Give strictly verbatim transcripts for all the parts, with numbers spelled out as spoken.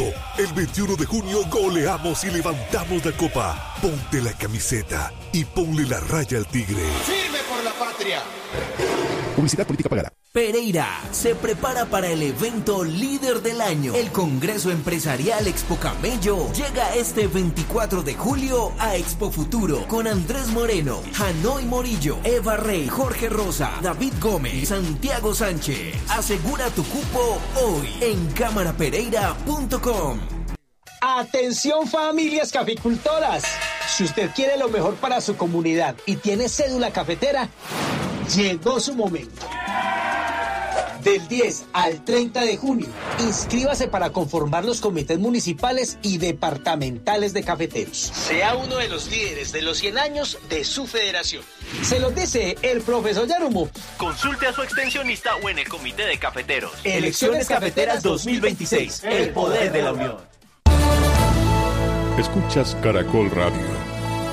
todo. El veintiuno de junio goleamos y levantamos la copa. Ponte la camiseta y ponle la raya al tigre. ¡Firme por la patria! Publicidad política pagada. Pereira se prepara para el evento líder del año. El Congreso Empresarial Expo Camello llega este veinticuatro de julio a Expo Futuro con Andrés Moreno, Hanoi Morillo, Eva Rey, Jorge Rosa, David Gómez y Santiago Sánchez. Asegura tu cupo hoy en cámara pereira punto com. Atención familias caficultoras. Si usted quiere lo mejor para su comunidad y tiene cédula cafetera, llegó su momento. Del diez al treinta de junio, inscríbase para conformar los comités municipales y departamentales de cafeteros. Sea uno de los líderes de los cien años de su federación. Se los dice el profesor Yarumo. Consulte a su extensionista o en el comité de cafeteros. Elecciones Cafeteras dos mil veintiséis. El poder de la unión. Escuchas Caracol Radio.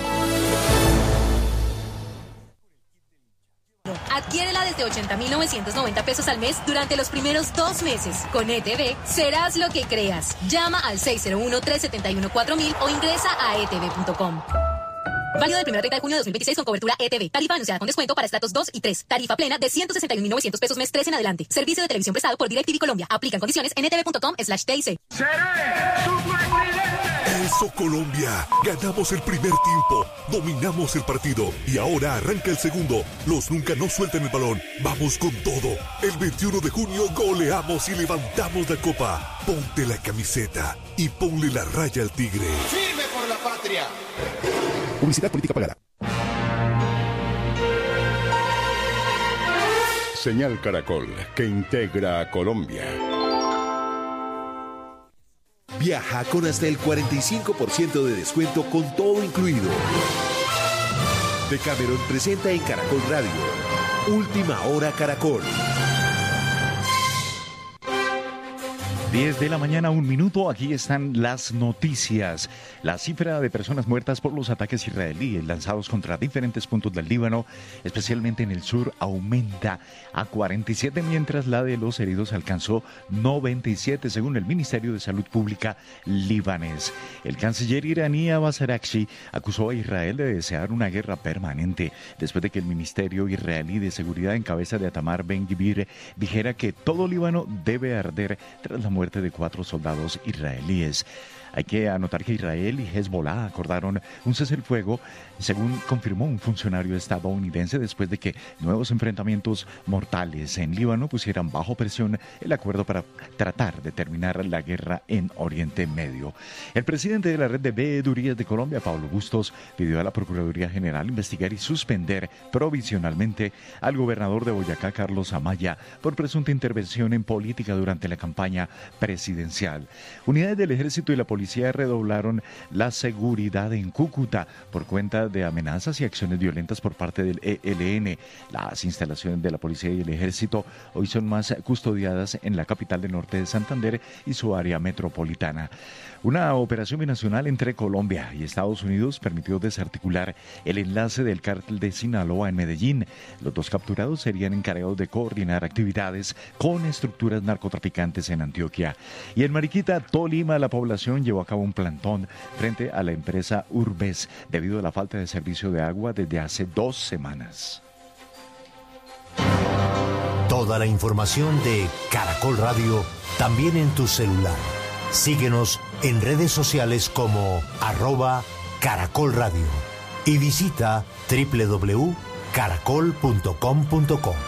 Adquiérela desde ochenta mil novecientos noventa pesos al mes durante los primeros dos meses. Con E T V, serás lo que creas. Llama al seis cero uno, tres siete uno, cuatro mil o ingresa a e t v punto com. Válido del primero de junio de dos mil veintiséis con cobertura E T V. Tarifa anunciada con descuento para estratos dos y tres. Tarifa plena de ciento sesenta y un mil novecientos pesos mes tres en adelante. Servicio de televisión prestado por DirecTV Colombia. Aplican condiciones en e t v punto com slash t i c. ¡Seré su presidente! Eso, Colombia. Ganamos el primer tiempo, dominamos el partido y ahora arranca el segundo. Los nunca no sueltan el balón. Vamos con todo. El veintiuno de junio goleamos y levantamos la copa. Ponte la camiseta y ponle la raya al tigre. ¡Firme por la patria! Publicidad política pagada. Señal Caracol, que integra a Colombia. Viaja con hasta el cuarenta y cinco por ciento de descuento con todo incluido. Decameron presenta en Caracol Radio Última Hora Caracol. diez de la mañana, un minuto, aquí están las noticias. La cifra de personas muertas por los ataques israelíes lanzados contra diferentes puntos del Líbano, especialmente en el sur, aumenta a cuarenta y siete, mientras la de los heridos alcanzó noventa y siete, según el Ministerio de Salud Pública libanés. El canciller iraní Abbas Araghchi acusó a Israel de desear una guerra permanente, después de que el Ministerio israelí de Seguridad en cabeza de Itamar Ben-Gvir dijera que todo Líbano debe arder tras la muerte de cuatro soldados israelíes. Hay que anotar que Israel y Hezbollah acordaron un cese el fuego, según confirmó un funcionario estadounidense, después de que nuevos enfrentamientos mortales en Líbano pusieran bajo presión el acuerdo para tratar de terminar la guerra en Oriente Medio. El presidente de la red de veedurías de Colombia, Pablo Bustos, pidió a la Procuraduría General investigar y suspender provisionalmente al gobernador de Boyacá, Carlos Amaya, por presunta intervención en política durante la campaña presidencial. Unidades del Ejército y la Policía redoblaron la seguridad en Cúcuta por cuenta de amenazas y acciones violentas por parte del E L N. Las instalaciones de la Policía y el Ejército hoy son más custodiadas en la capital del norte de Santander y su área metropolitana. Una operación binacional entre Colombia y Estados Unidos permitió desarticular el enlace del cártel de Sinaloa en Medellín. Los dos capturados serían encargados de coordinar actividades con estructuras narcotraficantes en Antioquia. Y en Mariquita, Tolima, la población llevó a cabo un plantón frente a la empresa Urbes debido a la falta de servicio de agua desde hace dos semanas. Toda la información de Caracol Radio también en tu celular. Síguenos en redes sociales como arroba Caracol Radio y visita doble u doble u doble u punto caracol punto com punto co.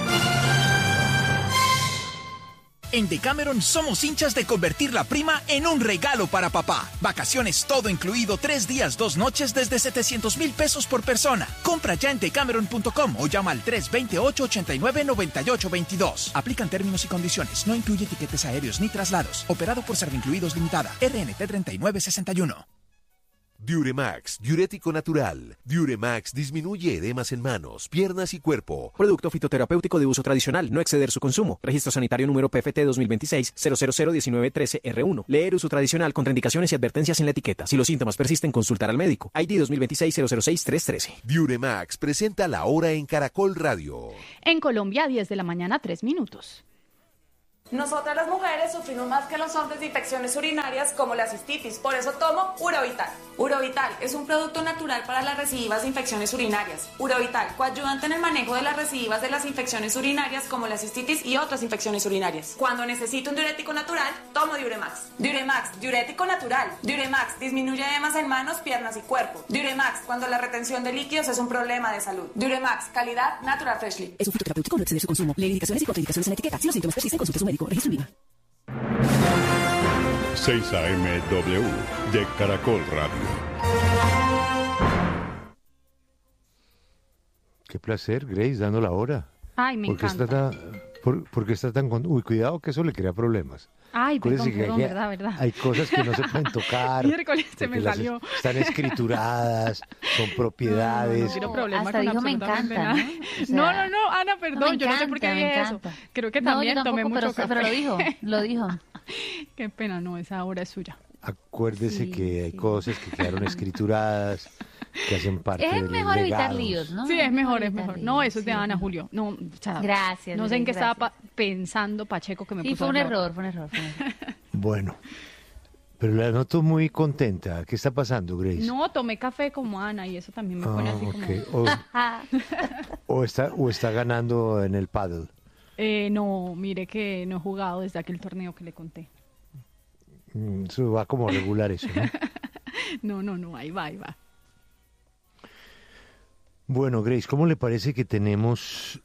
En Decameron somos hinchas de convertir la prima en un regalo para papá. Vacaciones todo incluido, tres días, dos noches desde setecientos mil pesos por persona. Compra ya en decameron punto com o llama al tres dos ocho, ocho nueve, nueve ocho dos dos. Aplican términos y condiciones. No incluye tiquetes aéreos ni traslados. Operado por Servincluidos Limitada. R N T treinta y nueve sesenta y uno. Diuremax, diurético natural. Diuremax disminuye edemas en manos, piernas y cuerpo. Producto fitoterapéutico de uso tradicional, no exceder su consumo. Registro sanitario número P F T dos mil veintiséis cero cero cero diecinueve trece R uno. Leer uso tradicional, contraindicaciones y advertencias en la etiqueta. Si los síntomas persisten, consultar al médico. I D dos mil veintiséis cero cero seis tres trece. Diuremax presenta la hora en Caracol Radio. En Colombia, diez de la mañana, tres minutos. Nosotras las mujeres sufrimos más que los hombres de infecciones urinarias como la cistitis, por eso tomo Urovital. Urovital es un producto natural para las recidivas de infecciones urinarias. Urovital, coayudante en el manejo de las recidivas de las infecciones urinarias como la cistitis y otras infecciones urinarias. Cuando necesito un diurético natural, tomo Diuremax. Diuremax, diurético natural. Diuremax disminuye edemas en manos, piernas y cuerpo. Diuremax, cuando la retención de líquidos es un problema de salud. Diuremax, calidad Natural Freshly. Es un fitoterapéutico, no exceder su consumo. Lee indicaciones y contraindicaciones en la etiqueta. Si los síntomas persisten, consulte a su médico. Registro IVA. seis A M W de Caracol Radio. Qué placer, Grace, dando la hora. Ay, me porque encanta. Está tan, por, porque está tan... Con... Uy, cuidado que eso le crea problemas. Ay, perdón, que perdón, hay, verdad, verdad. Hay cosas que no se pueden tocar. Miércoles se me las salió. es- están escrituradas, son propiedades. No, no quiero problema Hasta con dijo, me absolutamente encanta, nada. ¿no? O sea, no, no, no, Ana, no, perdón, me yo no sé por qué encanta, me dije eso. encanta. Creo que No, yo también tomé tampoco, mucho pero, café. pero lo dijo, lo dijo. Qué pena, no, esa hora es suya. Acuérdese Sí, que hay sí. cosas que quedaron escrituradas, que hacen parte Es de los mejor evitar legados. líos, ¿no? Sí, es mejor, es evitar mejor. líos, No, eso es de sí. Ana, Julio. No, o sea, Gracias, no sé en qué gracias. estaba pa- pensando Pacheco que me Sí, puso fue un a error, fue un error. Fue un error. Bueno, pero la noto muy contenta. ¿Qué está pasando, Grace? No, tomé café como Ana y eso también me pone Ah, así ok. como... O, o está, o está ganando en el paddle. Eh, no, mire que no he jugado desde aquel torneo que le conté. Mm, Eso va como regular eso, ¿no? No, no, no, ahí va, ahí va. Bueno, Grace, ¿cómo le parece que tenemos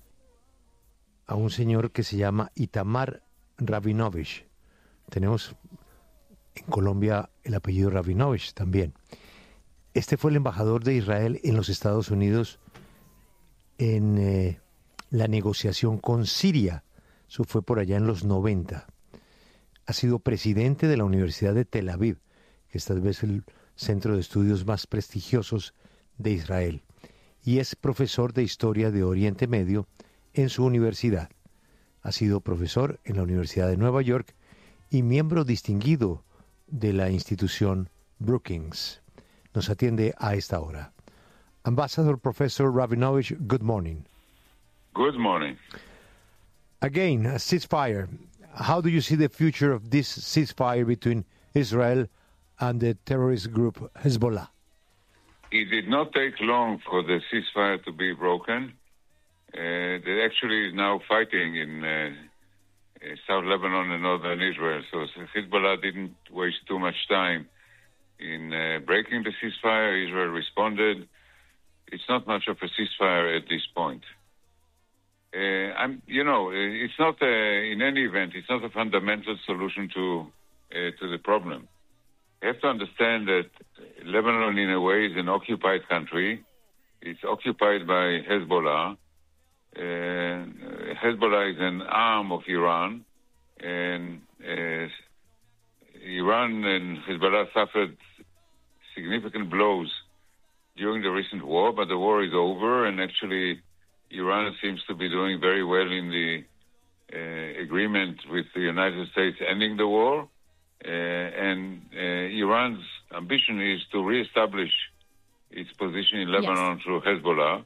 a un señor que se llama Itamar Rabinovich? Tenemos en Colombia el apellido Rabinovich también. Este fue el embajador de Israel en los Estados Unidos en eh, la negociación con Siria. Eso fue por allá en los noventa. Ha sido presidente de la Universidad de Tel Aviv, que es tal vez el centro de estudios más prestigiosos de Israel, y es profesor de Historia de Oriente Medio en su universidad. Ha sido profesor en la Universidad de Nueva York y miembro distinguido de la institución Brookings. Nos atiende a esta hora. Ambassador Professor Rabinovich, good morning. Good morning. Again, a ceasefire. How do you see the future of this ceasefire between Israel and the terrorist group Hezbollah? It did not take long for the ceasefire to be broken. Uh, they're actually now fighting in uh, uh, South Lebanon and northern Israel. So Hezbollah didn't waste too much time in uh, breaking the ceasefire. Israel responded. It's not much of a ceasefire at this point. Uh, I'm, you know, it's not a, in any event, it's not a fundamental solution to uh, to the problem. You have to understand that Lebanon, in a way, is an occupied country. It's occupied by Hezbollah. Uh, Hezbollah is an arm of Iran, and uh, Iran and Hezbollah suffered significant blows during the recent war, but the war is over, and actually Iran seems to be doing very well in the uh, agreement with the United States ending the war. Uh, and uh, Iran's ambition is to reestablish its position in Lebanon Yes. through Hezbollah.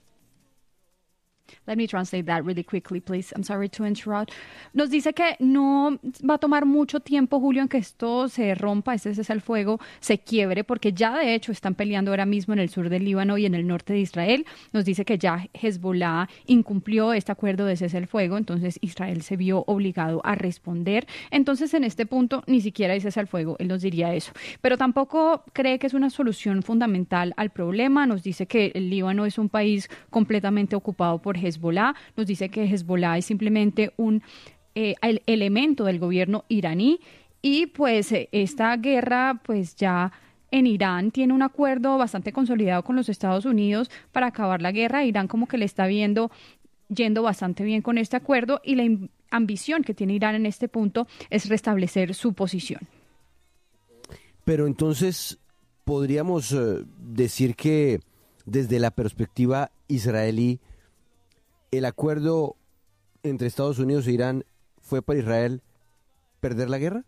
Let me translate that really quickly, please. I'm sorry to interrupt. Nos dice que no va a tomar mucho tiempo, Julio, en que esto se rompa, este cese al fuego, se quiebre, porque ya de hecho están peleando ahora mismo en el sur del Líbano y en el norte de Israel. Nos dice que ya Hezbollah incumplió este acuerdo de cese al fuego, entonces Israel se vio obligado a responder. Entonces, en este punto, ni siquiera hay cese al fuego, él nos diría eso. Pero tampoco cree que es una solución fundamental al problema. Nos dice que el Líbano es un país completamente ocupado por Hezbollah, nos dice que Hezbollah es simplemente un eh, el elemento del gobierno iraní y pues eh, esta guerra pues ya en Irán tiene un acuerdo bastante consolidado con los Estados Unidos para acabar la guerra. Irán como que le está viendo yendo bastante bien con este acuerdo y la im- ambición que tiene Irán en este punto es restablecer su posición. Pero entonces podríamos eh, decir que desde la perspectiva israelí el acuerdo entre Estados Unidos e Irán fue para Israel perder la guerra?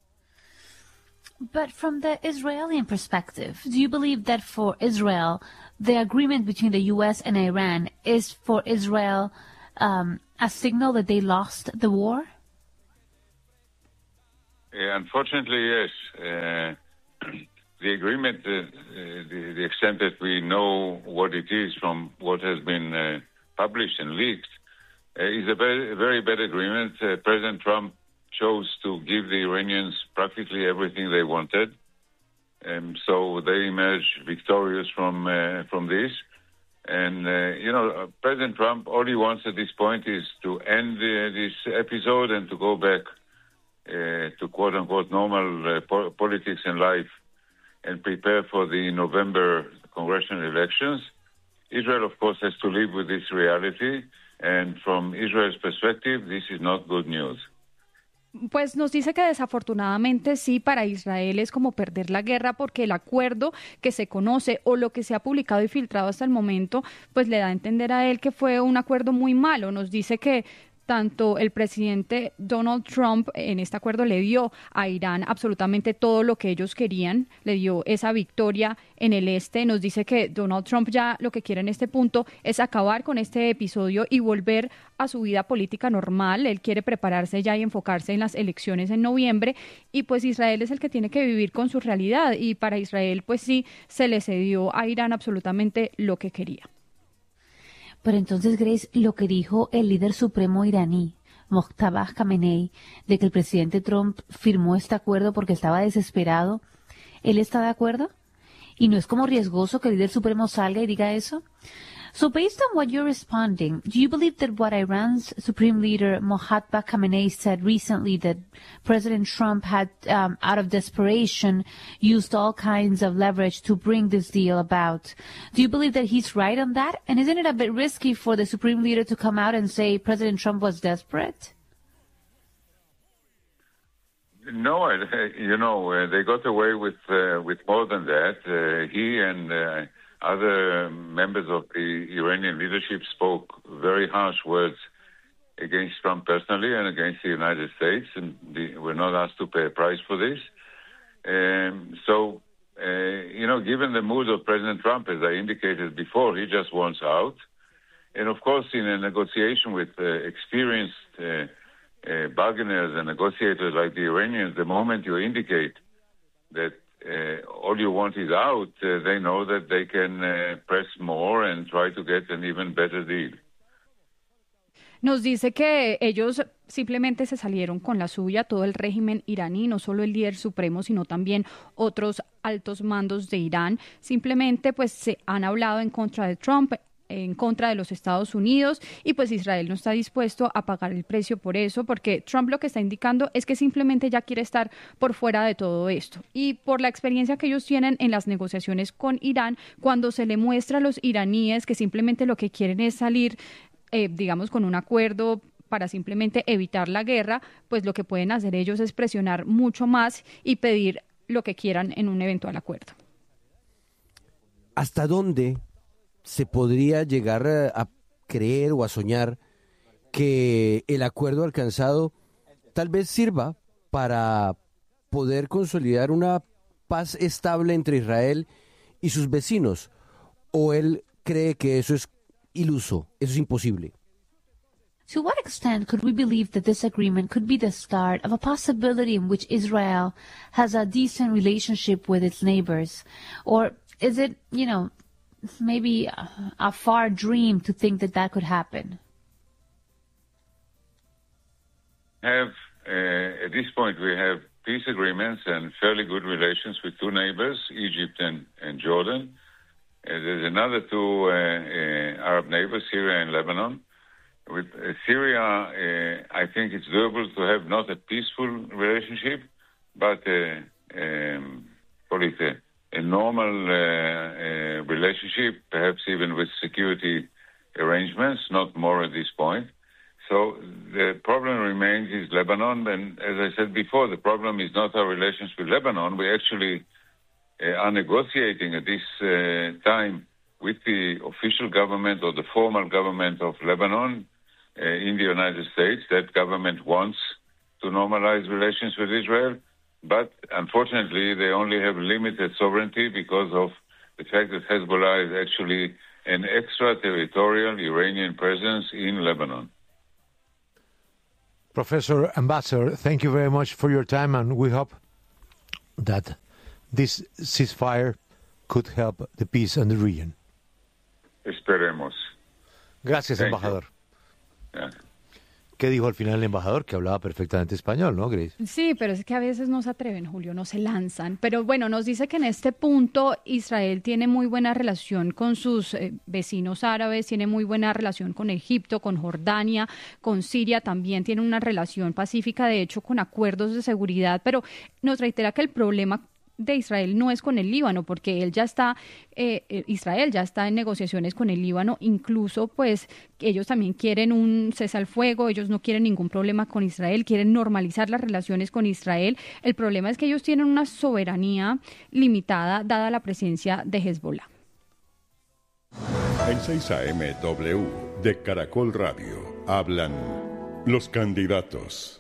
But from the Israeli perspective, do you believe that for Israel, the agreement between the U S and Iran is for Israel um, a signal that they lost the war? Uh, unfortunately, yes. Uh, the agreement, uh, uh, the, the extent that we know what it is from what has been uh, published and leaked, uh, is a very, very bad agreement. Uh, President Trump chose to give the Iranians practically everything they wanted. And so they emerged victorious from uh, from this. And, uh, you know, President Trump, all he wants at this point is to end uh, this episode and to go back uh, to quote-unquote normal uh, po- politics and life and prepare for the November congressional elections. Israel, of course, has to live with this reality. And from Israel's perspective, this is not good news. Pues nos dice que desafortunadamente sí, para Israel es como perder la guerra porque el acuerdo que se conoce o lo que se ha publicado y filtrado hasta el momento, pues le da a entender a él que fue un acuerdo muy malo. Nos dice que tanto el presidente Donald Trump en este acuerdo le dio a Irán absolutamente todo lo que ellos querían, le dio esa victoria en el este. Nos dice que Donald Trump ya lo que quiere en este punto es acabar con este episodio y volver a su vida política normal. Él quiere prepararse ya y enfocarse en las elecciones en noviembre y pues Israel es el que tiene que vivir con su realidad y para Israel pues sí se le cedió a Irán absolutamente lo que quería. Pero entonces, Grace, lo que dijo el líder supremo iraní, Mojtaba Khamenei, de que el presidente Trump firmó este acuerdo porque estaba desesperado, ¿él está de acuerdo? ¿Y no es como riesgoso que el líder supremo salga y diga eso? So based on what you're responding, do you believe that what Iran's supreme leader Mojtaba Khamenei said recently, that President Trump had, um, out of desperation, used all kinds of leverage to bring this deal about, do you believe that he's right on that? And isn't it a bit risky for the supreme leader to come out and say President Trump was desperate? No, you know, uh, they got away with uh, with more than that. Uh, he and uh, other members of the Iranian leadership spoke very harsh words against Trump personally and against the United States, and the, we're not asked to pay a price for this. Um, so, uh, you know, given the mood of President Trump, as I indicated before, he just wants out. And, of course, in a negotiation with uh, experienced uh, uh, bargainers and negotiators like the Iranians, the moment you indicate that Uh, all you want is out, uh, they know that they can uh, press more and try to get an even better deal. Nos dice que ellos simplemente se salieron con la suya, todo el régimen iraní, no solo el líder supremo, sino también otros altos mandos de Irán. Simplemente pues se han hablado en contra de Trump, en contra de los Estados Unidos y pues Israel no está dispuesto a pagar el precio por eso, porque Trump lo que está indicando es que simplemente ya quiere estar por fuera de todo esto. Y por la experiencia que ellos tienen en las negociaciones con Irán, cuando se le muestra a los iraníes que simplemente lo que quieren es salir, eh, digamos, con un acuerdo para simplemente evitar la guerra, pues lo que pueden hacer ellos es presionar mucho más y pedir lo que quieran en un eventual acuerdo. ¿Hasta dónde se podría llegar a creer o a soñar que el acuerdo alcanzado tal vez sirva para poder consolidar una paz estable entre Israel y sus vecinos? ¿O él cree que eso es iluso, eso es imposible? To what extent could we believe that this agreement could be the start of a possibility in which Israel has a decent relationship with its neighbors? Or is it, you know, maybe a, a far dream to think that that could happen? Have uh, at this point we have peace agreements and fairly good relations with two neighbors, Egypt and, and Jordan. Uh, there's another two uh, uh, Arab neighbors, Syria and Lebanon. With uh, Syria, uh, I think it's doable to have not a peaceful relationship, but uh, um, call it a a normal uh, uh, relationship, perhaps even with security arrangements, not more at this point. So the problem remains is Lebanon, and as I said before, the problem is not our relations with Lebanon. We actually uh, are negotiating at this uh, time with the official government or the formal government of Lebanon uh, in the United States. That government wants to normalize relations with Israel. But unfortunately, they only have limited sovereignty because of the fact that Hezbollah is actually an extraterritorial Iranian presence in Lebanon. Professor Ambassador, thank you very much for your time, and we hope that this ceasefire could help the peace in the region. Esperemos. Gracias, Thank embajador. Yeah. ¿Qué dijo al final el embajador? Que hablaba perfectamente español, ¿no, Grace? Sí, pero es que a veces no se atreven, Julio, no se lanzan. Pero bueno, nos dice que en este punto Israel tiene muy buena relación con sus eh, vecinos árabes, tiene muy buena relación con Egipto, con Jordania, con Siria, también tiene una relación pacífica, de hecho, con acuerdos de seguridad, pero nos reitera que el problema de Israel no es con el Líbano, porque él ya está, eh, Israel ya está en negociaciones con el Líbano, incluso pues ellos también quieren un cese al fuego, ellos no quieren ningún problema con Israel, quieren normalizar las relaciones con Israel. El problema es que ellos tienen una soberanía limitada dada la presencia de Hezbollah. En seis A M W de Caracol Radio hablan los candidatos.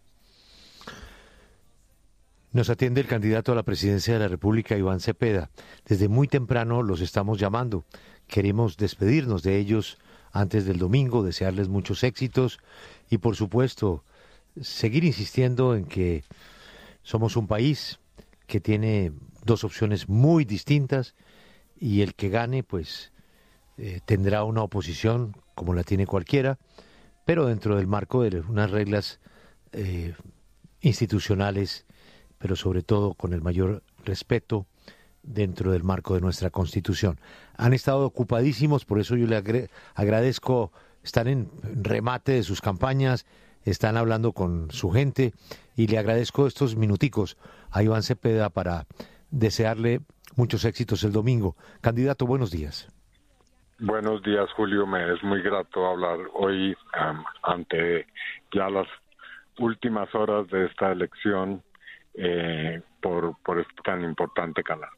Nos atiende el candidato a la presidencia de la República, Iván Cepeda. Desde muy temprano los estamos llamando. Queremos despedirnos de ellos antes del domingo, desearles muchos éxitos y, por supuesto, seguir insistiendo en que somos un país que tiene dos opciones muy distintas y el que gane, pues, eh, tendrá una oposición como la tiene cualquiera, pero dentro del marco de unas reglas eh, institucionales, pero sobre todo con el mayor respeto dentro del marco de nuestra Constitución. Han estado ocupadísimos, por eso yo le agre- agradezco, están en remate de sus campañas, están hablando con su gente y le agradezco estos minuticos a Iván Cepeda para desearle muchos éxitos el domingo. Candidato, buenos días. Buenos días, Julio. Me es muy grato hablar hoy um, ante ya las últimas horas de esta elección eh, por, por este tan importante canal.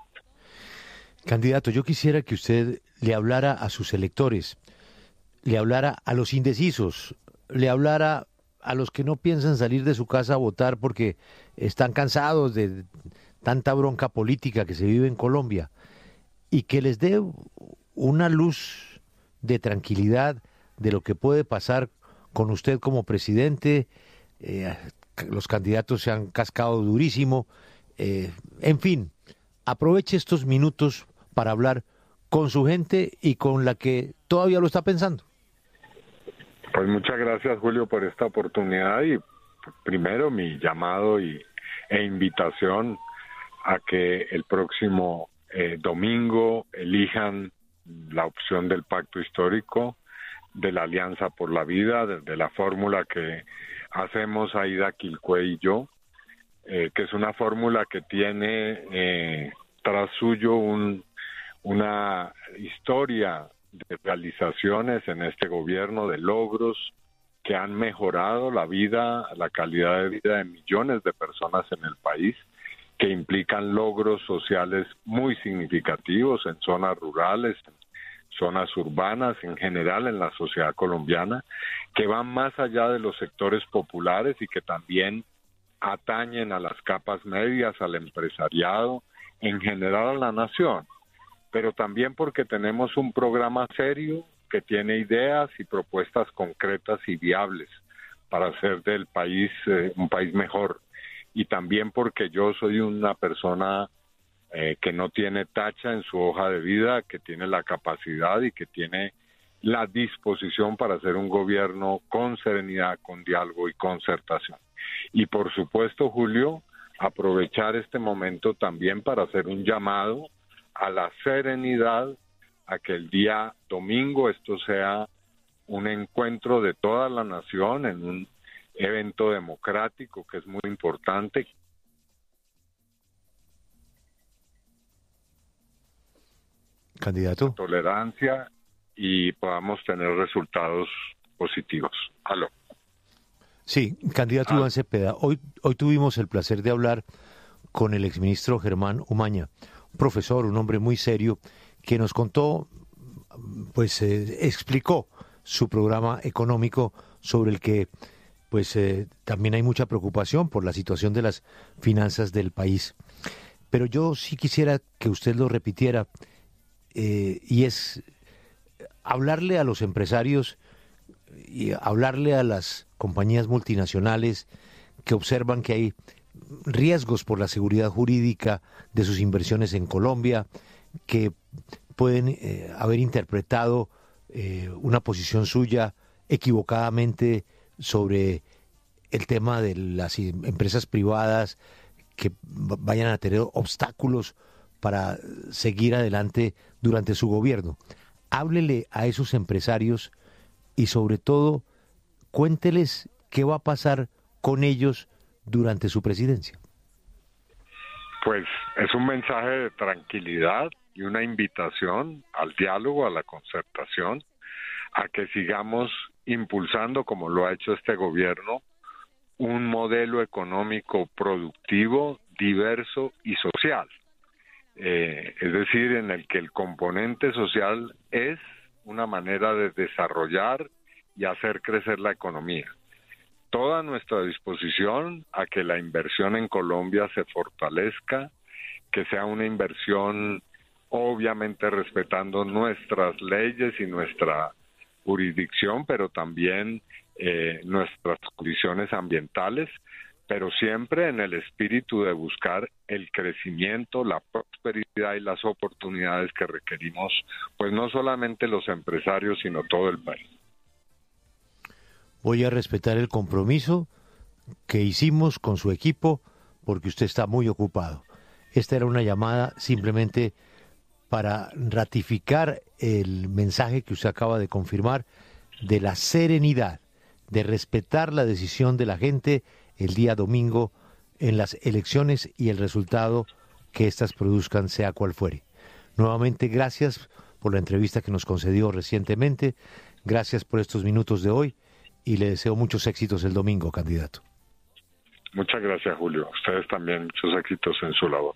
Candidato, yo quisiera que usted le hablara a sus electores, le hablara a los indecisos, le hablara a los que no piensan salir de su casa a votar porque están cansados de tanta bronca política que se vive en Colombia, y que les dé una luz de tranquilidad de lo que puede pasar con usted como presidente. Eh, los candidatos se han cascado durísimo. Eh, en fin, aproveche estos minutos para hablar con su gente y con la que todavía lo está pensando. Pues muchas gracias, Julio, por esta oportunidad y primero mi llamado y, e invitación a que el próximo eh, domingo elijan la opción del pacto histórico, de la Alianza por la Vida, de, de la fórmula que hacemos Aida Quilcue y yo, eh, que es una fórmula que tiene eh, tras suyo un, una historia de realizaciones en este gobierno, de logros que han mejorado la vida, la calidad de vida de millones de personas en el país, que implican logros sociales muy significativos en zonas rurales, en zonas urbanas, en general en la sociedad colombiana, que van más allá de los sectores populares y que también atañen a las capas medias, al empresariado, en general a la nación, pero también porque tenemos un programa serio que tiene ideas y propuestas concretas y viables para hacer del país eh, un país mejor, y también porque yo soy una persona eh, que no tiene tacha en su hoja de vida, que tiene la capacidad y que tiene la disposición para hacer un gobierno con serenidad, con diálogo y concertación. Y por supuesto, Julio, aprovechar este momento también para hacer un llamado a la serenidad, a que el día domingo esto sea un encuentro de toda la nación en un evento democrático que es muy importante. Candidato. Tolerancia y podamos tener resultados positivos. Aló. Sí, candidato ah. Iván Cepeda. Hoy, hoy tuvimos el placer de hablar con el exministro Germán Umaña, un profesor, un hombre muy serio, que nos contó, pues eh, explicó su programa económico sobre el que pues eh, también hay mucha preocupación por la situación de las finanzas del país. Pero yo sí quisiera que usted lo repitiera, eh, y es hablarle a los empresarios y hablarle a las compañías multinacionales que observan que hay riesgos por la seguridad jurídica de sus inversiones en Colombia, que pueden eh, haber interpretado eh, una posición suya equivocadamente sobre el tema de las empresas privadas que vayan a tener obstáculos para seguir adelante durante su gobierno. Háblele a esos empresarios y sobre todo cuénteles qué va a pasar con ellos durante su presidencia. Pues es un mensaje de tranquilidad y una invitación al diálogo, a la concertación, a que sigamos impulsando, como lo ha hecho este gobierno, un modelo económico productivo, diverso y social. Eh, es decir, en el que el componente social es una manera de desarrollar y hacer crecer la economía. Toda nuestra disposición a que la inversión en Colombia se fortalezca, que sea una inversión obviamente respetando nuestras leyes y nuestra jurisdicción, pero también eh, nuestras condiciones ambientales, pero siempre en el espíritu de buscar el crecimiento, la prosperidad y las oportunidades que requerimos, pues no solamente los empresarios, sino todo el país. Voy a respetar el compromiso que hicimos con su equipo porque usted está muy ocupado. Esta era una llamada simplemente para ratificar el mensaje que usted acaba de confirmar de la serenidad, de respetar la decisión de la gente el día domingo en las elecciones y el resultado que éstas produzcan, sea cual fuere. Nuevamente, gracias por la entrevista que nos concedió recientemente, gracias por estos minutos de hoy y le deseo muchos éxitos el domingo, candidato. Muchas gracias, Julio. Ustedes también muchos éxitos en su labor.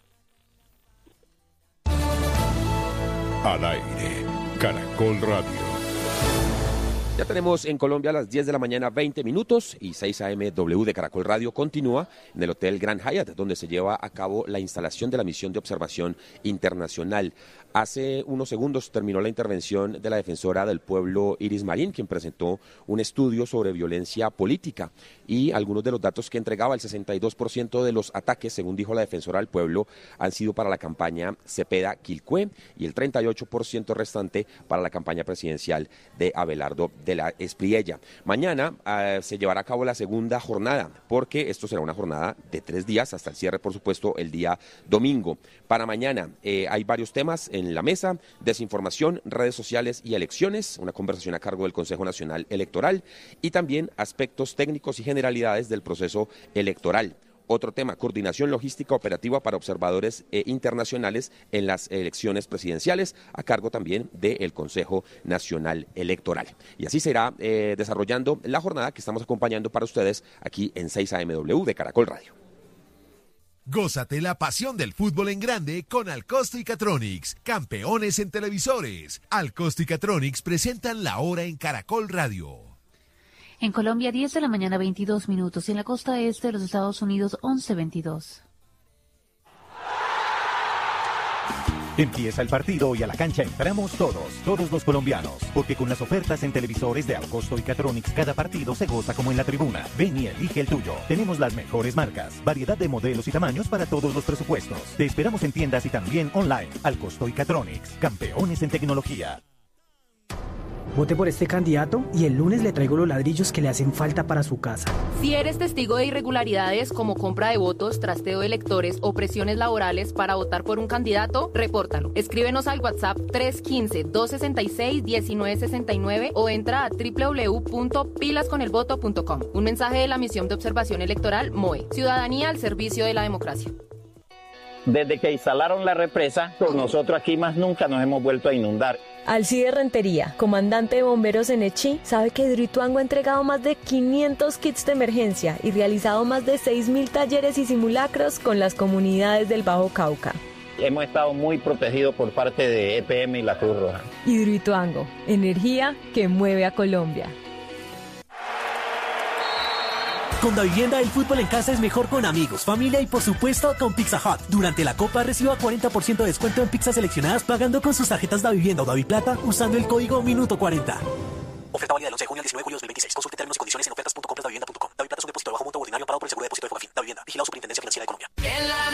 Al aire, Caracol Radio. Ya tenemos en Colombia a las diez de la mañana, veinte minutos, y seis a eme W de Caracol Radio continúa en el Hotel Grand Hyatt, donde se lleva a cabo la instalación de la misión de observación internacional. Hace unos segundos terminó la intervención de la defensora del pueblo Iris Marín, quien presentó un estudio sobre violencia política y algunos de los datos que entregaba. El sesenta y dos por ciento de los ataques, según dijo la defensora del pueblo, han sido para la campaña Cepeda-Quilcué y el treinta y ocho por ciento restante para la campaña presidencial de Abelardo de la Espriella. Mañana uh, se llevará a cabo la segunda jornada, porque esto será una jornada de tres días, hasta el cierre, por supuesto, el día domingo. Para mañana eh, hay varios temas en la mesa: desinformación, redes sociales y elecciones, una conversación a cargo del Consejo Nacional Electoral, y también aspectos técnicos y generalidades del proceso electoral. Otro tema, coordinación logística operativa para observadores eh, internacionales en las elecciones presidenciales, a cargo también del Consejo Nacional Electoral. Y así será eh, desarrollando la jornada que estamos acompañando para ustedes aquí en seis a eme W de Caracol Radio. Gózate la pasión del fútbol en grande con Alcosto y Catronics, campeones en televisores. Alcosto y Catronics presentan la hora en Caracol Radio. En Colombia, diez de la mañana, veintidós minutos, y en la costa este de los Estados Unidos, once veintidós. Empieza el partido y a la cancha entramos todos, todos los colombianos, porque con las ofertas en televisores de Alcosto y Catronics cada partido se goza como en la tribuna. Ven y elige el tuyo. Tenemos las mejores marcas, variedad de modelos y tamaños para todos los presupuestos. Te esperamos en tiendas y también online. Alcosto y Catronics, campeones en tecnología. Vote por este candidato y el lunes le traigo los ladrillos que le hacen falta para su casa. Si eres testigo de irregularidades como compra de votos, trasteo de electores o presiones laborales para votar por un candidato, repórtalo. Escríbenos al WhatsApp tres uno cinco, dos seis seis, uno nueve seis nueve o entra a doble u doble u doble u punto pilas con el voto punto com. Un mensaje de la Misión de Observación Electoral M O E. Ciudadanía al servicio de la democracia. Desde que instalaron la represa, pues nosotros aquí más nunca nos hemos vuelto a inundar. Alcide Rentería, comandante de bomberos en Echí, sabe que Hidroituango ha entregado más de quinientos kits de emergencia y realizado más de seis mil talleres y simulacros con las comunidades del Bajo Cauca. Hemos estado muy protegidos por parte de E P M y la Cruz Roja. Hidroituango, energía que mueve a Colombia. Con Davivienda, el fútbol en casa es mejor con amigos, familia y por supuesto con Pizza Hut. Durante la Copa reciba cuarenta por ciento de descuento en pizzas seleccionadas pagando con sus tarjetas Davivienda o Daviplata usando el código Minuto cuarenta. Oferta válida del once de junio al diecinueve de julio de dos mil veintiséis. Consulte términos y condiciones en ofertas punto davivienda punto com. Daviplata es un depósito de bajo monto ordinario amparado por el Seguro de Depósito de Fogafín. Davivienda. Vigilado Superintendencia Financiera de Colombia.